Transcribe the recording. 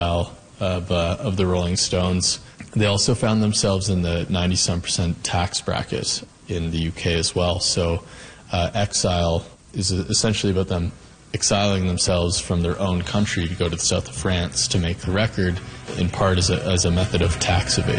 of the Rolling Stones. They also found themselves in the 97% tax bracket in the UK as well. So exile is essentially about them exiling themselves from their own country to go to the south of France to make the record, in part as a method of tax evasion.